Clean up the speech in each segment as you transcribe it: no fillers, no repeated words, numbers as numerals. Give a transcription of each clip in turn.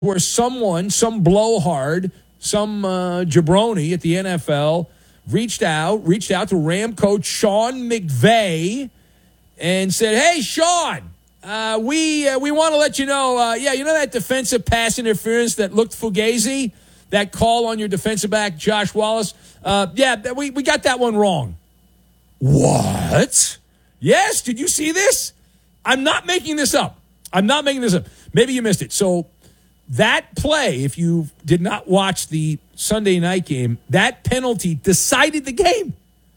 where some blowhard, some jabroni at the NFL reached out to Ram coach Sean McVay and said, "Hey, Sean, we want to let you know, you know that defensive pass interference that looked fugazi, that call on your defensive back, Josh Wallace? We got that one wrong." What? Yes, did you see this? I'm not making this up. Maybe you missed it. So that play, if you did not watch the Sunday night game, that penalty decided the game.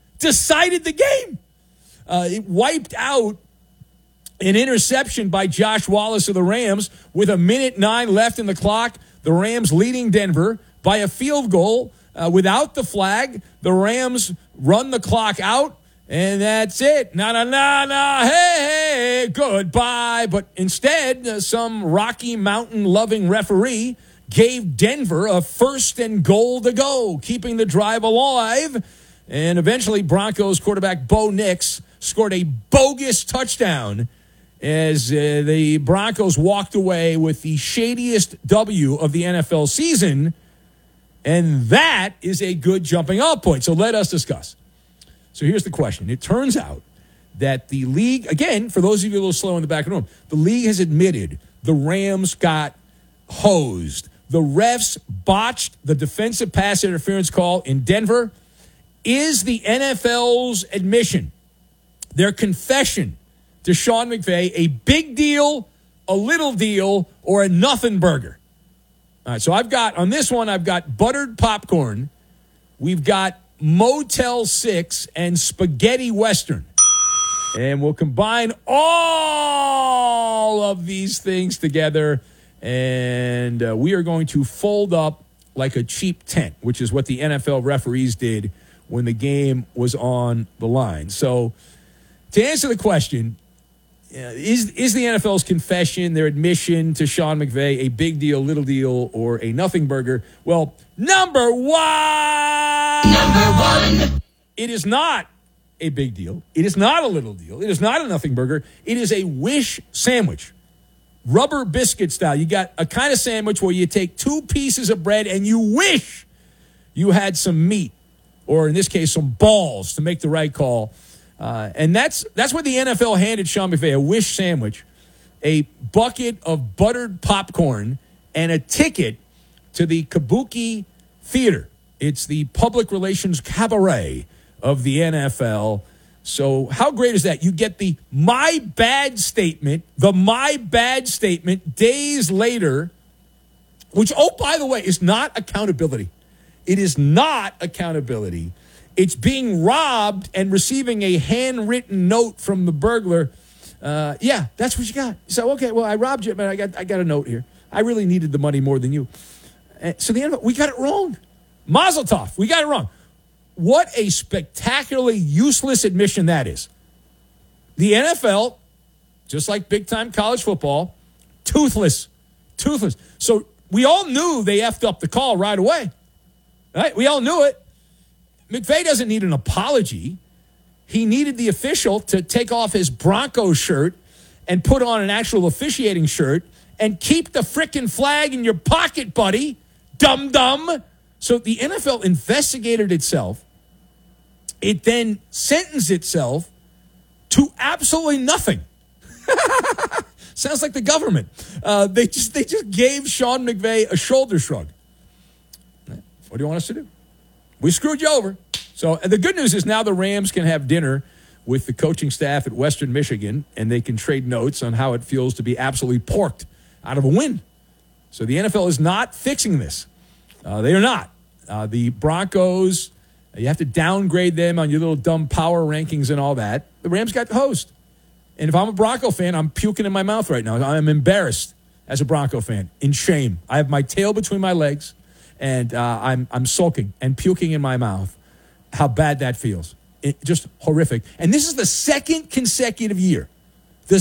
It wiped out an interception by Josh Wallace of the Rams with 1:09 left in the clock. The Rams leading Denver by a field goal without the flag. The Rams run the clock out, and that's it. Hey, goodbye. But instead, some Rocky Mountain-loving referee gave Denver a 1st and goal to go, keeping the drive alive. And eventually, Broncos quarterback Bo Nix scored a bogus touchdown as the Broncos walked away with the shadiest W of the NFL season. And that is a good jumping off point. So let us discuss. So here's the question. It turns out that the league, again, for those of you a little slow in the back of the room, the league has admitted the Rams got hosed. The refs botched the defensive pass interference call in Denver. Is the NFL's admission, their confession to Sean McVay, a big deal, a little deal, or a nothing burger? All right, so I've got buttered popcorn. We've got Motel 6 and spaghetti western. And we'll combine all of these things together, and we are going to fold up like a cheap tent, which is what the NFL referees did when the game was on the line. So to answer the question, is the NFL's confession, their admission to Sean McVay, a big deal, little deal, or a nothing burger? Well, number one, it is not a big deal. It is not a little deal. It is not a nothing burger. It is a wish sandwich, rubber biscuit style. You got a kind of sandwich where you take 2 pieces of bread and you wish you had some meat, or in this case, some balls to make the right call. And that's what the NFL handed Sean McVay, a wish sandwich, a bucket of buttered popcorn, and a ticket to the Kabuki Theater. It's the public relations cabaret of the NFL. So how great is that? You get the my bad statement days later, which, oh, by the way, is not accountability. It is not accountability. It's being robbed and receiving a handwritten note from the burglar. That's what you got. So, okay, well, I robbed you, but I got a note here. I really needed the money more than you. So the NFL, we got it wrong. Mazel tov, we got it wrong. What a spectacularly useless admission that is. The NFL, just like big-time college football, toothless. So we all knew they effed up the call right away. Right? We all knew it. McVay doesn't need an apology. He needed the official to take off his Broncos shirt and put on an actual officiating shirt and keep the frickin' flag in your pocket, buddy. Dum-dum. So the NFL investigated itself. It then sentenced itself to absolutely nothing. Sounds like the government. They just gave Sean McVay a shoulder shrug. What do you want us to do? We screwed you over. So and the good news is now the Rams can have dinner with the coaching staff at Western Michigan, and they can trade notes on how it feels to be absolutely porked out of a win. So the NFL is not fixing this. They are not. The Broncos, you have to downgrade them on your little dumb power rankings and all that. The Rams got the host. And if I'm a Bronco fan, I'm puking in my mouth right now. I'm embarrassed as a Bronco fan, in shame. I have my tail between my legs, and I'm sulking and puking in my mouth. How bad that feels. Just horrific. And this is the second consecutive year. The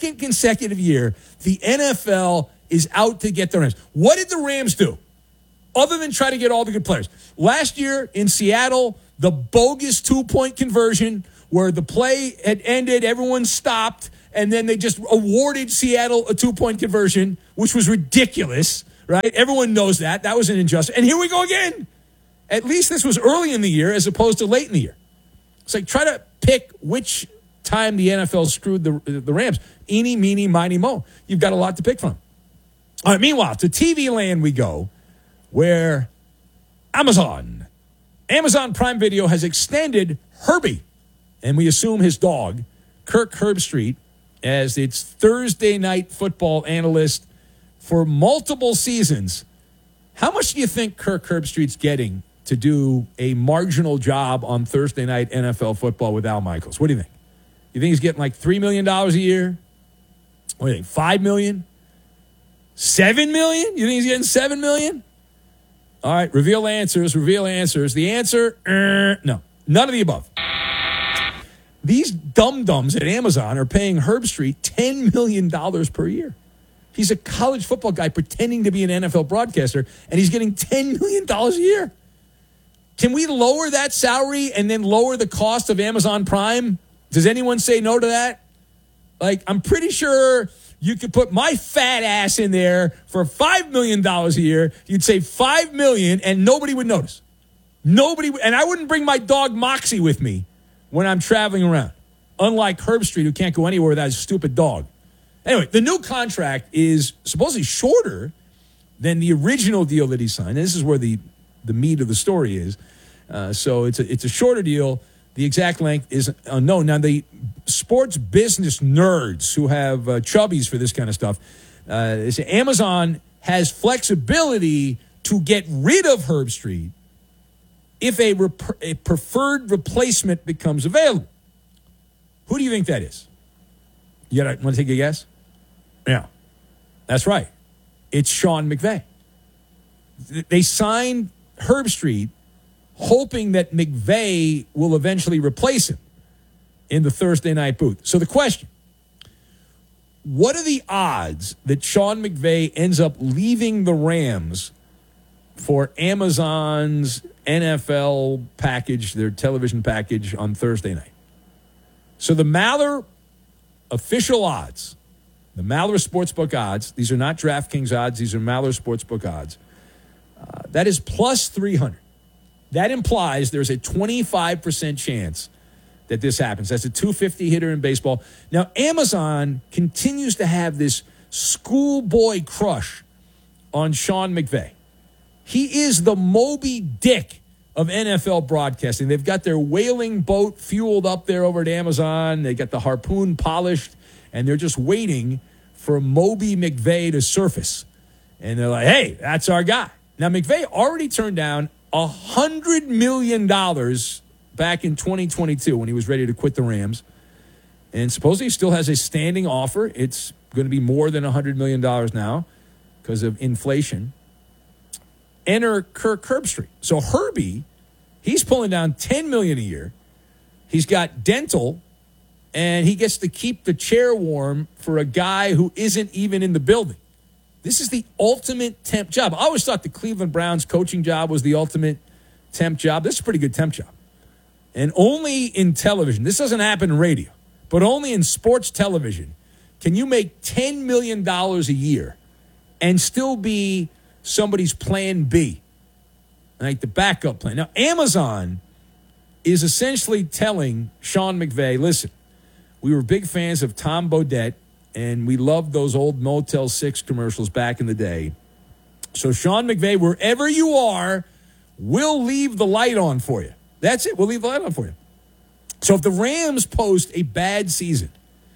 NFL is out to get the Rams. What did the Rams do other than try to get all the good players? Last year in Seattle, the bogus 2-point conversion where the play had ended, everyone stopped, and then they just awarded Seattle a 2-point conversion, which was ridiculous. right? Everyone knows that. That was an injustice. And here we go again. At least this was early in the year as opposed to late in the year. It's like try to pick which time the NFL screwed the Rams. Eeny, meeny, miny, mo. You've got a lot to pick from. All right, meanwhile, to TV land we go, where Amazon Prime Video has extended Herbie, and we assume his dog, Kirk Herbstreit, as its Thursday night football analyst for multiple seasons. How much do you think Kirk Herbstreit's getting to do a marginal job on Thursday night NFL football with Al Michaels? What do you think? You think he's getting like $3 million a year? What do you think, $5 million? $7 million? You think he's getting $7 million? All right, reveal answers. The answer, no. None of the above. These dum-dums at Amazon are paying Herbstreit $10 million per year. He's a college football guy pretending to be an NFL broadcaster, and he's getting $10 million a year. Can we lower that salary and then lower the cost of Amazon Prime? Does anyone say no to that? Like, I'm pretty sure you could put my fat ass in there for $5 million a year. You'd say $5 million, and nobody would notice. And I wouldn't bring my dog Moxie with me when I'm traveling around, unlike Herbstreit, who can't go anywhere without his stupid dog. Anyway, the new contract is supposedly shorter than the original deal that he signed. And this is where the meat of the story is. So it's a shorter deal. The exact length is unknown. Now, the sports business nerds who have chubbies for this kind of stuff, they say Amazon has flexibility to get rid of Herbstreit if a preferred replacement becomes available. Who do you think that is? You want to take a guess? Yeah, that's right. It's Sean McVay. They signed Herbstreit hoping that McVay will eventually replace him in the Thursday night booth. So the question, what are the odds that Sean McVay ends up leaving the Rams for Amazon's NFL package, their television package on Thursday night? So the Maller official odds, the Maller Sportsbook odds, these are not DraftKings odds, these are Maller Sportsbook odds, that is plus 300. That implies there's a 25% chance that this happens. That's a 250 hitter in baseball. Now, Amazon continues to have this schoolboy crush on Sean McVay. He is the Moby Dick of NFL broadcasting. They've got their whaling boat fueled up there over at Amazon. They got the harpoon polished, and they're just waiting for Moby McVay to surface. And they're like, hey, that's our guy. Now, McVay already turned down $100 million back in 2022 when he was ready to quit the Rams. And supposedly he still has a standing offer. It's going to be more than $100 million now because of inflation. Enter Kirk Herbstreit. So Herbie, he's pulling down $10 million a year. He's got dental, and he gets to keep the chair warm for a guy who isn't even in the building. This is the ultimate temp job. I always thought the Cleveland Browns coaching job was the ultimate temp job. This is a pretty good temp job. And only in television, this doesn't happen in radio, but only in sports television can you make $10 million a year and still be somebody's plan B, like the backup plan. Now, Amazon is essentially telling Sean McVay, listen, we were big fans of Tom Bodett, and we loved those old Motel 6 commercials back in the day. So, Sean McVay, wherever you are, we'll leave the light on for you. That's it. We'll leave the light on for you. So, if the Rams post a bad season,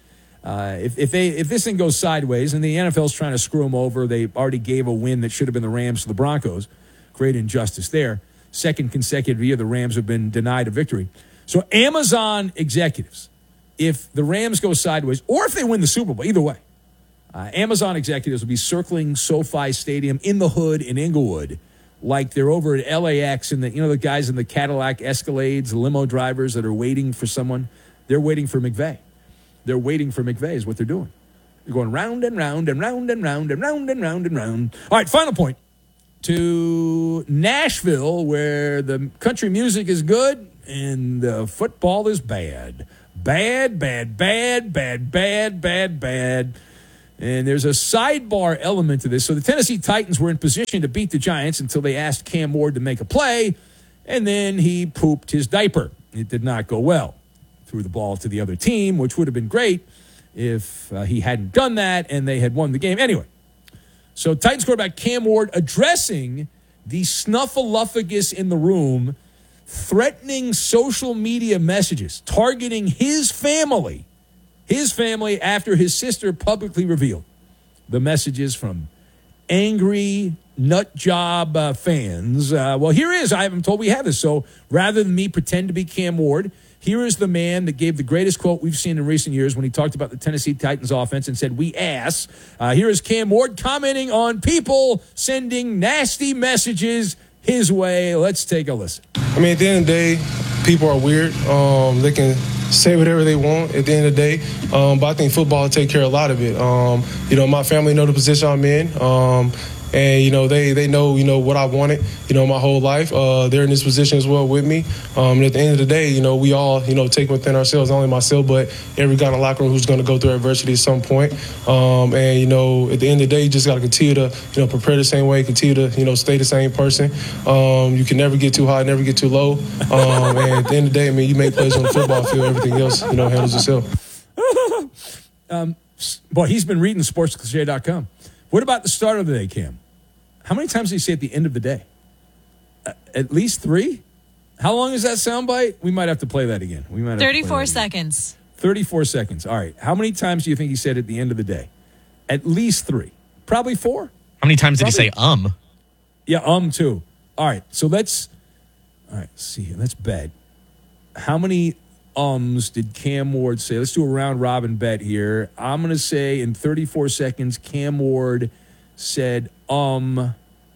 if this thing goes sideways and the NFL's trying to screw them over, they already gave a win that should have been the Rams to the Broncos. Great injustice there. Second consecutive year, the Rams have been denied a victory. So, Amazon executives, if the Rams go sideways, or if they win the Super Bowl, either way, Amazon executives will be circling SoFi Stadium in the hood in Inglewood, like they're over at LAX, and the guys in the Cadillac Escalades, the limo drivers that are waiting for someone. They're waiting for McVay. They're waiting for McVay is what they're doing. They're going round and round and round and round and round and round and round. All right, final point. To Nashville, where the country music is good and the football is bad. Bad, bad, bad, bad, bad, bad, bad. And there's a sidebar element to this. So the Tennessee Titans were in position to beat the Giants until they asked Cam Ward to make a play, and then he pooped his diaper. It did not go well. Threw the ball to the other team, which would have been great if he hadn't done that and they had won the game. Anyway, so Titans quarterback Cam Ward addressing the snuffleupagus in the room, threatening social media messages, targeting his family after his sister publicly revealed the messages from angry nut job fans. Well, here is, I'm told we have this. So rather than me pretend to be Cam Ward, here is the man that gave the greatest quote we've seen in recent years when he talked about the Tennessee Titans offense and said, "We ass." Here is Cam Ward commenting on people sending nasty messages his way. Let's take a listen. I mean, at the end of the day, people are weird. They can say whatever they want at the end of the day. But I think football will take care of a lot of it. My family know the position I'm in. And, they know, what I wanted, my whole life. They're in this position as well with me. And at the end of the day, we all, take within ourselves, not only myself, but every guy in the locker room who's going to go through adversity at some point. At the end of the day, you just got to continue to, prepare the same way, continue to, stay the same person. You can never get too high, never get too low. And at the end of the day, you make plays on the football field, everything else, handles itself. Boy, he's been reading sportscliche.com. What about the start of the day, Cam? How many times did he say at the end of the day? At least 3? How long is that soundbite? We might have to play that again. 34 seconds. 34 seconds. All right. How many times do you think he said at the end of the day? At least 3. Probably 4. How many times did he say Yeah, too. All right. So let's see here. Let's bet. How many did Cam Ward say? Let's do a round robin bet here. I'm going to say in 34 seconds, Cam Ward said 9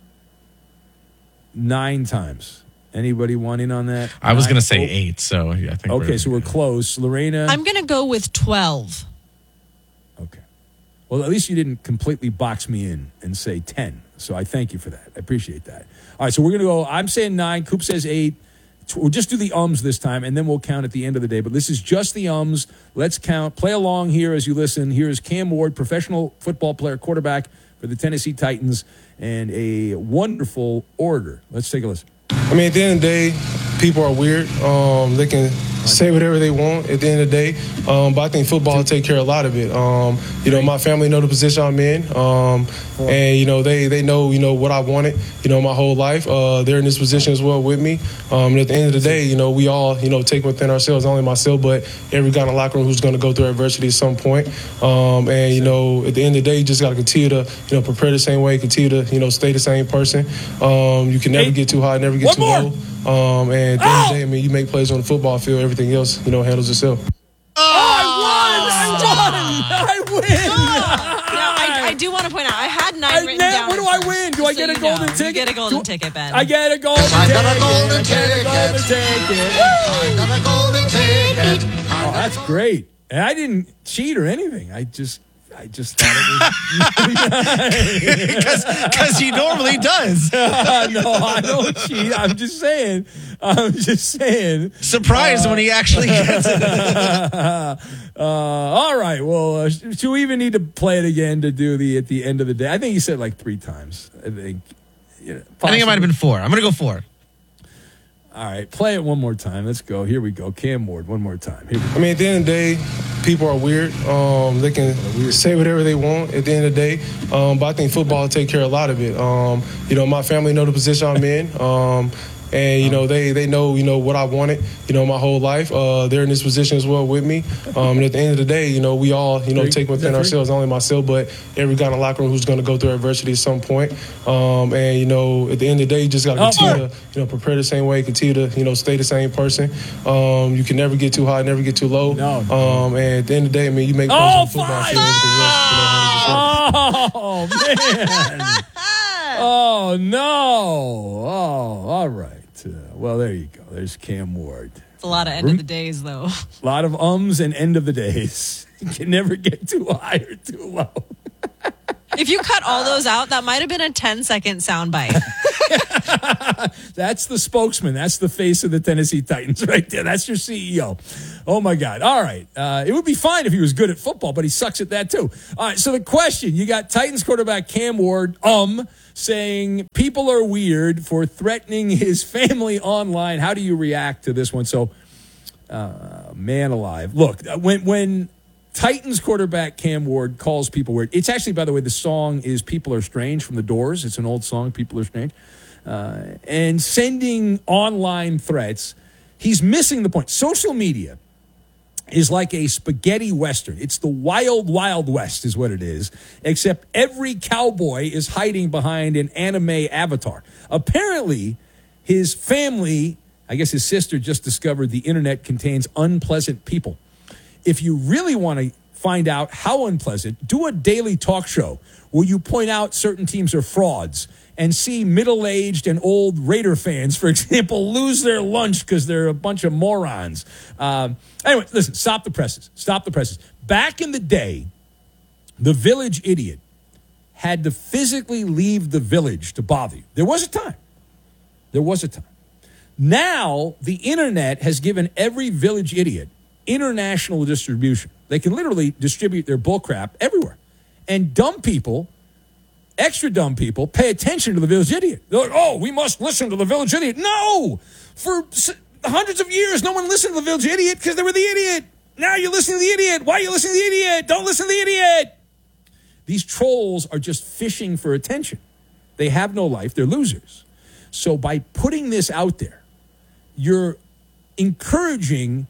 times. Anybody want in on that? I was going to say 8, so I think. Okay, so we're close. Lorena? I'm going to go with 12. Okay. Well, at least you didn't completely box me in and say 10. So I thank you for that. I appreciate that. All right, so we're going to go. I'm saying 9. Coop says 8. We'll just do the this time, and then we'll count at the end of the day. But this is just the Let's count. Play along here as you listen. Here is Cam Ward, professional football player, quarterback for the Tennessee Titans, and a wonderful order. Let's take a listen. I mean, at the end of the day, people are weird. They can say whatever they want at the end of the day. But I think football will take care of a lot of it. My family know the position I'm in. And, they know, what I wanted, my whole life. They're in this position as well with me. And at the end of the day, we all, take within ourselves, not only myself, but every guy in the locker room who's going to go through adversity at some point. At the end of the day, you just got to continue to, prepare the same way, continue to, stay the same person. You can never get too high, never get too low. And at the end of the day, you make plays on the football field, everything else, handles itself. I win! I do want to point out, I had 9 written down. What do I win? Do I get a golden ticket? You get a golden ticket, Ben. I get a golden ticket. I got a golden ticket. I got a golden ticket. Oh, that's great. And I didn't cheat or anything. I just thought it was because he normally does. No, I don't cheat. I'm just saying. Surprised when he actually gets it. All right. Well, do we even need to play it again to do at the end of the day? I think he said like 3 times. I think it might have been 4. I'm going to go 4. All right, play it one more time. Let's go. Here we go. Cam Ward, one more time. Here we go. I mean, at the end of the day, people are weird. They can say whatever they want at the end of the day. But I think football will take care of a lot of it. My family know the position I'm in. And, they know, what I wanted, my whole life. They're in this position as well with me. And at the end of the day, we all, take within ourselves, not only myself, but every guy in the locker room who's going to go through adversity at some point. At the end of the day, you just got to continue to, prepare the same way, continue to, stay the same person. You can never get too high, never get too low. No. And at the end of the day, you make plays on the football field, everything else, Oh, man. Oh, no. Oh, all right. Well, there you go. There's Cam Ward. It's a lot of end of the days, though. A lot of and end of the days. You can never get too high or too low. If you cut all those out, that might have been a 10-second soundbite. That's the spokesman. That's the face of the Tennessee Titans right there. That's your CEO. Oh, my God. All right. It would be fine if he was good at football, but he sucks at that, too. All right, so the question, you got Titans quarterback Cam Ward, saying people are weird for threatening his family online. How do you react to this one? So, man alive. Look, when Titans quarterback Cam Ward calls people weird, it's actually, by the way, the song is People Are Strange from The Doors. It's an old song, People Are Strange. And sending online threats, he's missing the point. Social media is like a spaghetti western. It's the wild, wild west is what it is, except every cowboy is hiding behind an anime avatar. Apparently, his family, I guess his sister, just discovered the internet contains unpleasant people. If you really want to find out how unpleasant, do a daily talk show where you point out certain teams are frauds and see middle-aged and old Raider fans, for example, lose their lunch because they're a bunch of morons. Anyway, listen, stop the presses. Stop the presses. Back in the day, the village idiot had to physically leave the village to bother you. There was a time. There was a time. Now, the internet has given every village idiot international distribution. They can literally distribute their bullcrap everywhere. And dumb people, extra dumb people, pay attention to the village idiot. They're like, oh, we must listen to the village idiot. No! For hundreds of years, no one listened to the village idiot because they were the idiot. Now you're listening to the idiot. Why are you listening to the idiot? Don't listen to the idiot. These trolls are just fishing for attention. They have no life. They're losers. So by putting this out there, you're encouraging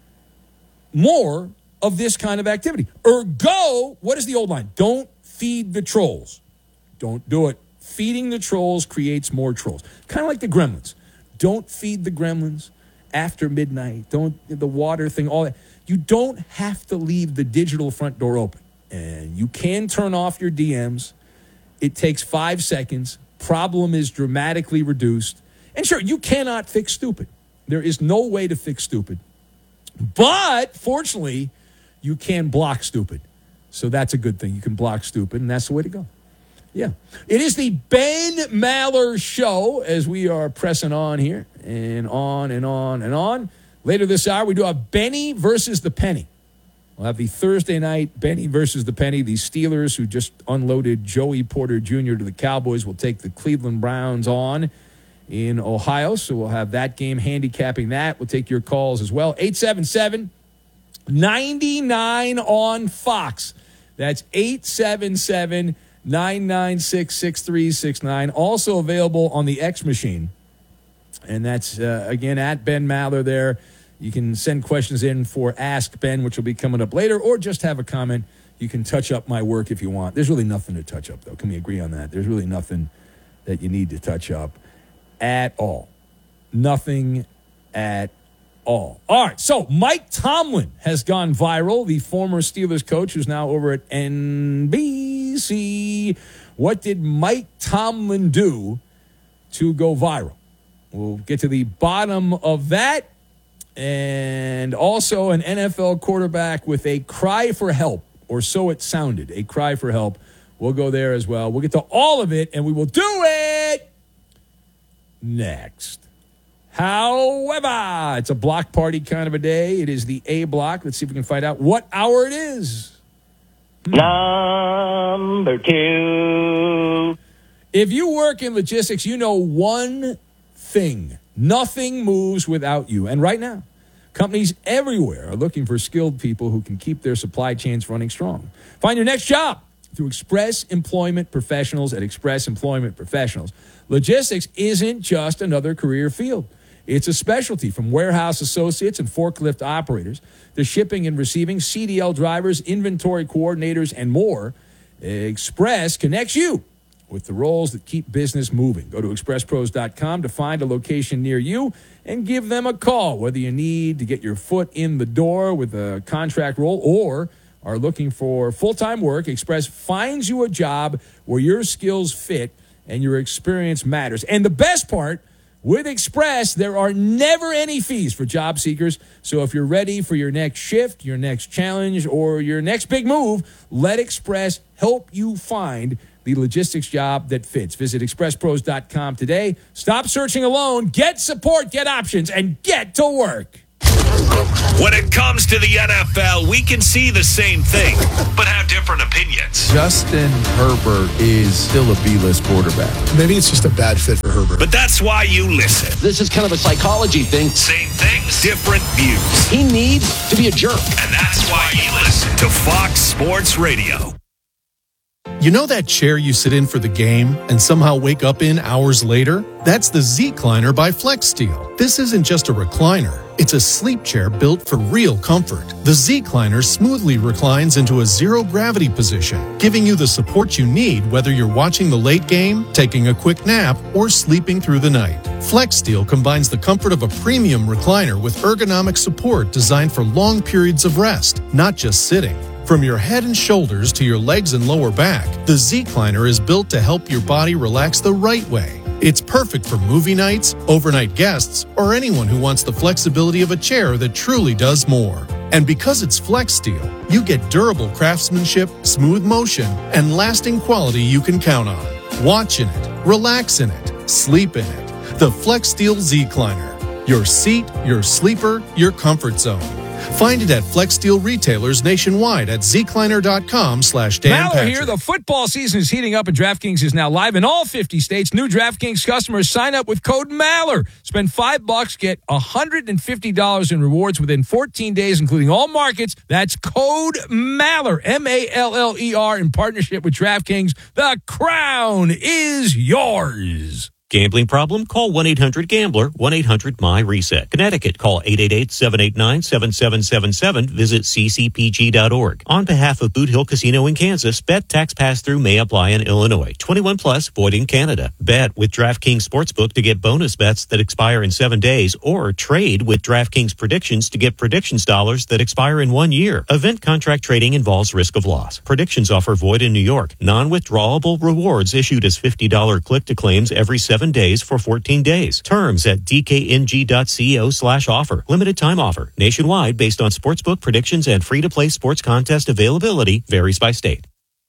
more of this kind of activity. Ergo, what is the old line? Don't feed the trolls. Don't do it. Feeding the trolls creates more trolls. Kind of like the gremlins. Don't feed the gremlins after midnight. Don't, the water thing, all that. You don't have to leave the digital front door open. And you can turn off your DMs. It takes 5 seconds. Problem is dramatically reduced. And sure, you cannot fix stupid. There is no way to fix stupid. But fortunately, you can block stupid. So that's a good thing. You can block stupid, and that's the way to go. Yeah. It is the Ben Maller Show as we are pressing on here and on and on and on. Later this hour, we do have Benny versus the Penny. We'll have the Thursday night Benny versus the Penny. The Steelers, who just unloaded Joey Porter Jr. to the Cowboys, will take the Cleveland Browns on in Ohio. So we'll have that game handicapping that. We'll take your calls as well. 877-99 on Fox. That's 877-996-6369. Also available on the X machine. And that's, again, at Ben Maller there. You can send questions in for Ask Ben, which will be coming up later, or just have a comment. You can touch up my work if you want. There's really nothing to touch up, though. Can we agree on that? There's really nothing that you need to touch up at all. Nothing at all. All right, so Mike Tomlin has gone viral, the former Steelers coach who's now over at NBC. What did Mike Tomlin do to go viral? We'll get to the bottom of that. And also an NFL quarterback with a cry for help, or so it sounded, a cry for help. We'll go there as well. We'll get to all of it, and we will do it next. However, it's a block party kind of a day. It is the A block. Let's see if we can find out what hour it is. Number 2. If you work in logistics, you know one thing. Nothing moves without you. And right now, companies everywhere are looking for skilled people who can keep their supply chains running strong. Find your next job through Express Employment Professionals at Express Employment Professionals. Logistics isn't just another career field. It's a specialty, from warehouse associates and forklift operators to shipping and receiving, CDL drivers, inventory coordinators, and more. Express connects you with the roles that keep business moving. Go to expresspros.com to find a location near you and give them a call, whether you need to get your foot in the door with a contract role or are looking for full-time work. Express finds you a job where your skills fit and your experience matters. And the best part, with Express, there are never any fees for job seekers. So if you're ready for your next shift, your next challenge, or your next big move, let Express help you find the logistics job that fits. Visit expresspros.com today. Stop searching alone. Get support, get options, and get to work. When it comes to the NFL, we can see the same thing, but have different opinions. Justin Herbert is still a B-list quarterback. Maybe it's just a bad fit for Herbert. But that's why you listen. This is kind of a psychology thing. Same things, different views. He needs to be a jerk. And that's why you listen to Fox Sports Radio. You know that chair you sit in for the game and somehow wake up in hours later? That's the Z-Cliner by FlexSteel. This isn't just a recliner. It's a sleep chair built for real comfort. The Z-Cliner smoothly reclines into a zero-gravity position, giving you the support you need whether you're watching the late game, taking a quick nap, or sleeping through the night. FlexSteel combines the comfort of a premium recliner with ergonomic support designed for long periods of rest, not just sitting. From your head and shoulders to your legs and lower back, the Z-Cliner is built to help your body relax the right way. It's perfect for movie nights, overnight guests, or anyone who wants the flexibility of a chair that truly does more. And because it's FlexSteel, you get durable craftsmanship, smooth motion, and lasting quality you can count on. Watch in it, relax in it, sleep in it. The FlexSteel Z-Cliner. Your seat, your sleeper, your comfort zone. Find it at FlexSteel retailers nationwide at zcliner.com/Dan Maller here. The football season is heating up and DraftKings is now live in all 50 states. New DraftKings customers sign up with code MALLER. Spend $5, get $150 in rewards within 14 days, including all markets. That's code MALLER, M-A-L-L-E-R, in partnership with DraftKings. The crown is yours. Gambling problem? Call 1-800-GAMBLER, 1-800-MY-RESET. Connecticut, call 888-789-7777. Visit ccpg.org. On behalf of Boot Hill Casino in Kansas, bet tax pass-through may apply in Illinois. 21 plus, void in Canada. Bet with DraftKings Sportsbook to get bonus bets that expire in 7 days, or trade with DraftKings Predictions to get predictions dollars that expire in 1 year. Event contract trading involves risk of loss. Predictions offer void in New York. Non-withdrawable rewards issued as $50 click-to-claims every 7 days for 14 days. Terms at dkng.co/offer. Limited time offer. Nationwide based on sportsbook predictions and free-to-play sports contest availability. Varies by state.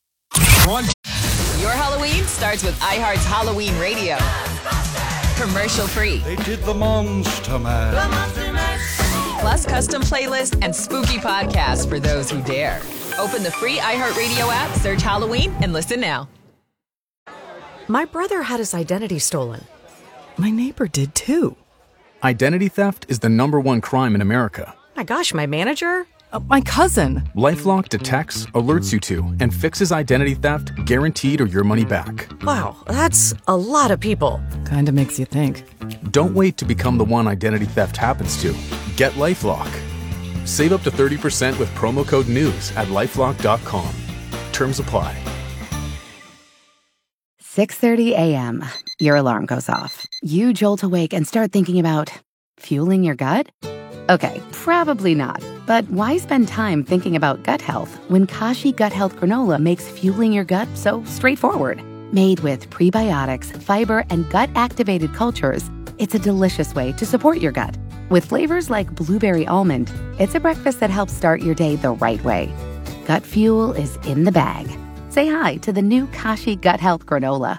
Your Halloween starts with iHeart's Halloween Radio. Commercial free. They did the Monster Mash. Plus custom playlist and spooky podcasts for those who dare. Open the free iHeartRadio app, search Halloween, and listen now. My brother had his identity stolen. My neighbor did too. Identity theft is the #1 crime in America. My gosh, my manager? My cousin. LifeLock detects, alerts you to, and fixes identity theft guaranteed or your money back. Wow, that's a lot of people. Kinda makes you think. Don't wait to become the one identity theft happens to. Get LifeLock. Save up to 30% with promo code NEWS at LifeLock.com. Terms apply. 6:30 a.m. Your alarm goes off. You jolt awake and start thinking about fueling your gut? Okay, probably not. But why spend time thinking about gut health when Kashi Gut Health Granola makes fueling your gut so straightforward? Made with prebiotics, fiber, and gut-activated cultures, it's a delicious way to support your gut. With flavors like blueberry almond, it's a breakfast that helps start your day the right way. Gut fuel is in the bag. Say hi to the new Kashi Gut Health Granola.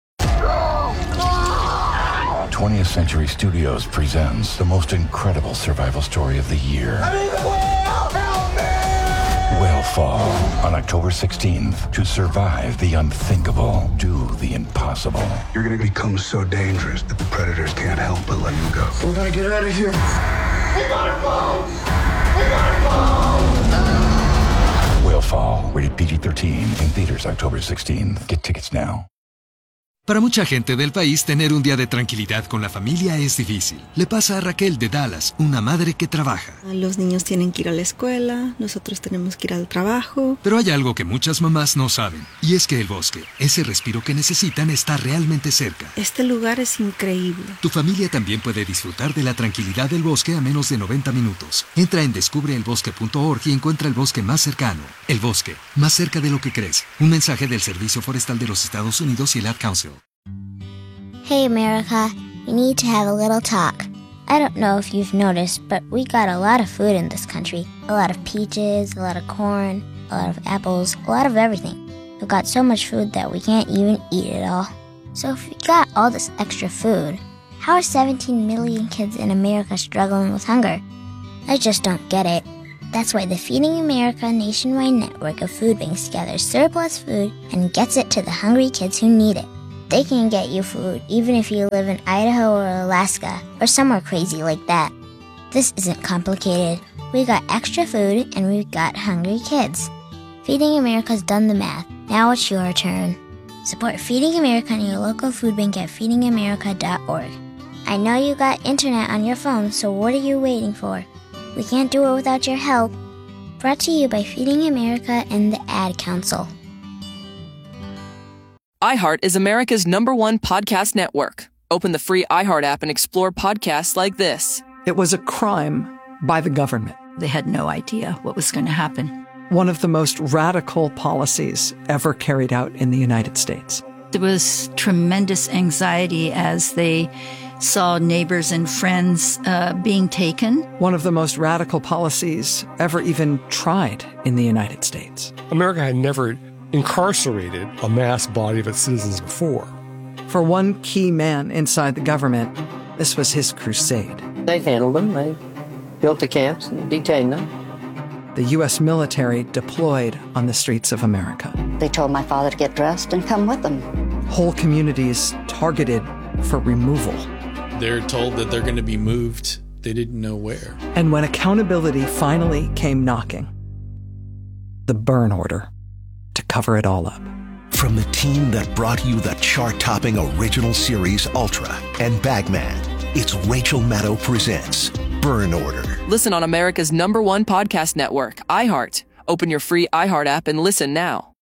20th Century Studios presents the most incredible survival story of the year. Whale Fall on October 16th. To survive the unthinkable, do the impossible. You're going to become so dangerous that the predators can't help but let you go. We gotta get out of here. We gotta go! We gotta go! Whale Fall, rated PG-13, in theaters October 16th. Get tickets now. Para mucha gente del país, tener un día de tranquilidad con la familia es difícil. Le pasa a Raquel de Dallas, una madre que trabaja. Los niños tienen que ir a la escuela, nosotros tenemos que ir al trabajo. Pero hay algo que muchas mamás no saben, y es que el bosque, ese respiro que necesitan, está realmente cerca. Este lugar es increíble. Tu familia también puede disfrutar de la tranquilidad del bosque a menos de 90 minutos. Entra en descubreelbosque.org y encuentra el bosque más cercano. El bosque, más cerca de lo que crees. Un mensaje del Servicio Forestal de los Estados Unidos y el Ad Council. Hey America, we need to have a little talk. I don't know if you've noticed, but we got a lot of food in this country. A lot of peaches, a lot of corn, a lot of apples, a lot of everything. We've got so much food that we can't even eat it all. So if we got all this extra food, how are 17 million kids in America struggling with hunger? I just don't get it. That's why the Feeding America nationwide network of food banks gathers surplus food and gets it to the hungry kids who need it. They can get you food even if you live in Idaho or Alaska or somewhere crazy like that. This isn't complicated. We got extra food and we've got hungry kids. Feeding America's done the math. Now it's your turn. Support Feeding America and your local food bank at feedingamerica.org. I know you got internet on your phone, so what are you waiting for? We can't do it without your help. Brought to you by Feeding America and the Ad Council. iHeart is America's #1 podcast network. Open the free iHeart app and explore podcasts like this. It was a crime by the government. They had no idea what was going to happen. One of the most radical policies ever carried out in the United States. There was tremendous anxiety as they saw neighbors and friends being taken. One of the most radical policies ever even tried in the United States. America had never incarcerated a mass body of its citizens before. For one key man inside the government, this was his crusade. They handled them. They built the camps and detained them. The U.S. military deployed on the streets of America. They told my father to get dressed and come with them. Whole communities targeted for removal. They're told that they're going to be moved. They didn't know where. And when accountability finally came knocking, the burn order to cover it all up. From the team that brought you the chart-topping original series Ultra and Bagman, it's Rachel Maddow presents Burn Order. Listen on America's #1 podcast network, iHeart. Open your free iHeart app and listen now.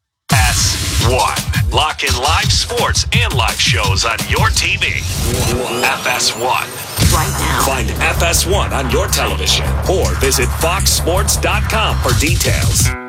FS1. Lock in live sports and live shows on your TV. FS1. Right now. Find FS1 on your television or visit foxsports.com for details.